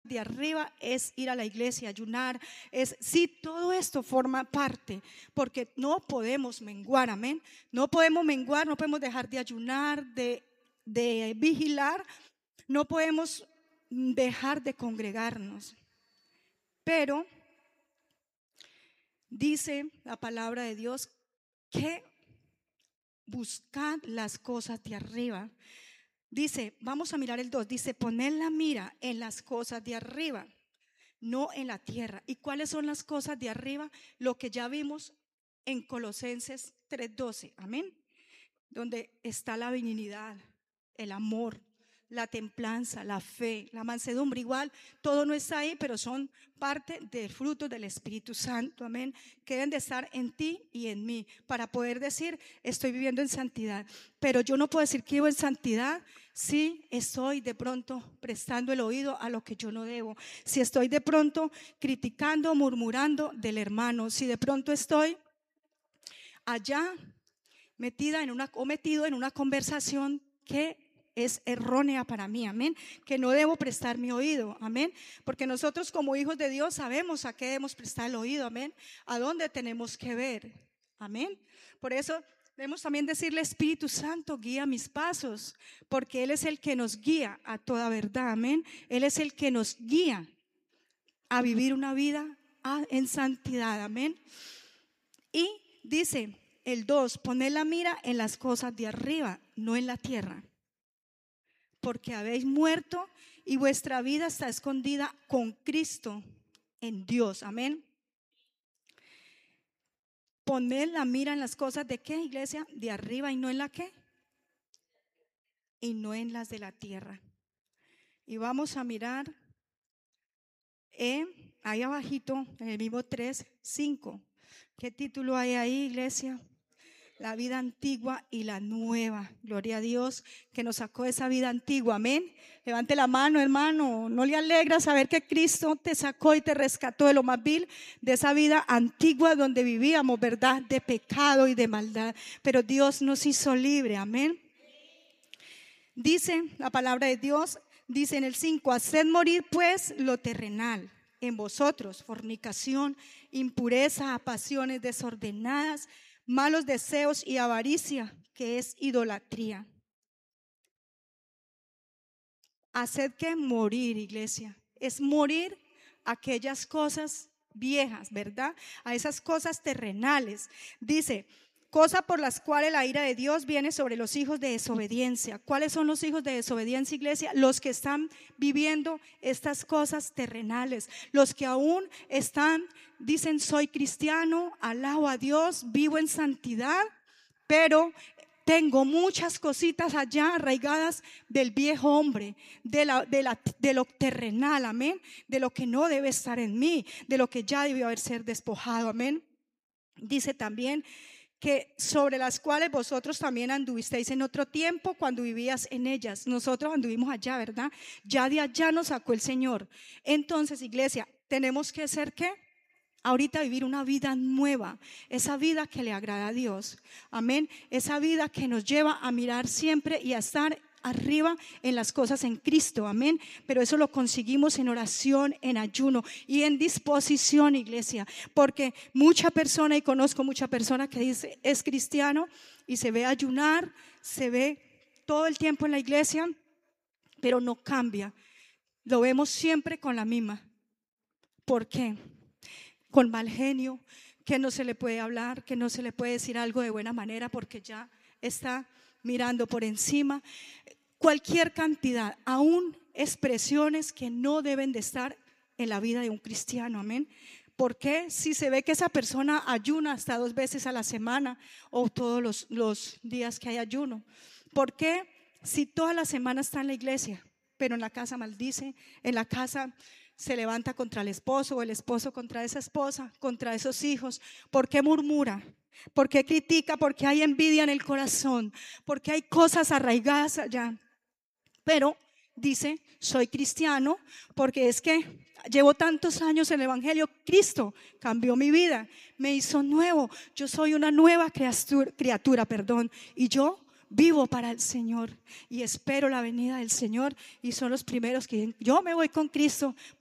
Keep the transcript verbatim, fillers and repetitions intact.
de arriba es ir a la iglesia, ayunar, es, sí, todo esto forma parte, porque no podemos menguar, amén, no podemos menguar, no podemos dejar de ayunar, de, de vigilar, no podemos dejar de congregarnos, pero dice la palabra de Dios que buscad las cosas de arriba. Dice, vamos a mirar el dos, dice, poned la mira en las cosas de arriba, no en la tierra. ¿Y cuáles son las cosas de arriba? Lo que ya vimos en Colosenses tres doce, amén, donde está la benignidad, el amor, la templanza, la fe, la mansedumbre. Igual, todo no está ahí, pero son parte del fruto del Espíritu Santo, amén, que deben de estar en ti y en mí, para poder decir, estoy viviendo en santidad. Pero yo no puedo decir que vivo en santidad si estoy de pronto prestando el oído a lo que yo no debo, si estoy de pronto criticando, murmurando del hermano, si de pronto estoy allá metida en una, o metido en una conversación que es errónea para mí, amén, que no debo prestar mi oído, amén, porque nosotros como hijos de Dios sabemos a qué debemos prestar el oído, amén, a dónde tenemos que ver, amén. Por eso debemos también decirle, Espíritu Santo, guía mis pasos, porque Él es el que nos guía a toda verdad, amén, Él es el que nos guía a vivir una vida en santidad, amén. Y dice el dos, poned la mira en las cosas de arriba, no en la tierra, porque habéis muerto y vuestra vida está escondida con Cristo en Dios, amén. Poned la mira en las cosas de qué, iglesia, de arriba y no en la qué, y no en las de la tierra. Y vamos a mirar eh, ahí abajito en el mismo tres, cinco. ¿Qué título hay ahí, iglesia? La vida antigua y la nueva. Gloria a Dios que nos sacó de esa vida antigua, amén. Levante la mano, hermano. ¿No le alegra saber que Cristo te sacó y te rescató de lo más vil, de esa vida antigua donde vivíamos, verdad, de pecado y de maldad? Pero Dios nos hizo libre, amén. Dice la palabra de Dios, dice en el cinco, haced morir pues lo terrenal en vosotros, fornicación, impureza, pasiones desordenadas, malos deseos y avaricia, que es idolatría. Haced que morir, iglesia, es morir a aquellas cosas viejas, ¿verdad? A esas cosas terrenales. Dice, cosa por las cuales la ira de Dios viene sobre los hijos de desobediencia. ¿Cuáles son los hijos de desobediencia, iglesia? Los que están viviendo estas cosas terrenales, los que aún están, dicen, soy cristiano, alabo a Dios, vivo en santidad, pero tengo muchas cositas allá arraigadas del viejo hombre, de, la, de, la, de lo terrenal, amén, de lo que no debe estar en mí, de lo que ya debió haber ser despojado, amén. Dice también que sobre las cuales vosotros también anduvisteis en otro tiempo cuando vivías en ellas. Nosotros anduvimos allá, ¿verdad? Ya de allá nos sacó el Señor. Entonces, iglesia, tenemos que ser ¿qué? Ahorita vivir una vida nueva, esa vida que le agrada a Dios, amén, esa vida que nos lleva a mirar siempre y a estar arriba en las cosas en Cristo, amén. Pero eso lo conseguimos en oración, en ayuno y en disposición, iglesia, porque mucha persona, y conozco mucha persona que dice es cristiano y se ve ayunar, se ve todo el tiempo en la iglesia, pero no cambia, lo vemos siempre con la misma. ¿Por qué? Con mal genio, que no se le puede hablar, que no se le puede decir algo de buena manera porque ya está mirando por encima. Cualquier cantidad, aún expresiones que no deben de estar en la vida de un cristiano, amén. Porque si se ve que esa persona ayuna hasta dos veces a la semana o todos los, los días que hay ayuno, ¿por qué si toda la semana está en la iglesia, pero en la casa maldice, en la casa se levanta contra el esposo o el esposo contra esa esposa, contra esos hijos? ¿Por qué murmura? ¿Por qué critica? Porque hay envidia en el corazón, porque hay cosas arraigadas allá. Pero dice, soy cristiano porque es que llevo tantos años en el evangelio, Cristo cambió mi vida, me hizo nuevo, yo soy una nueva criatura, criatura, perdón, y yo vivo para el Señor y espero la venida del Señor, y son los primeros que dicen, yo me voy con Cristo